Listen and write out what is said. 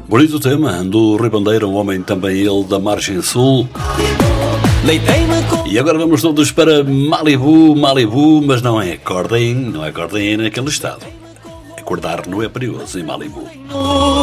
Bonito tema do Rui Bandeira, um homem também ele da margem sul. E agora vamos todos para Malibu, mas não é acordem naquele estado. Acordar não é perigoso em Malibu.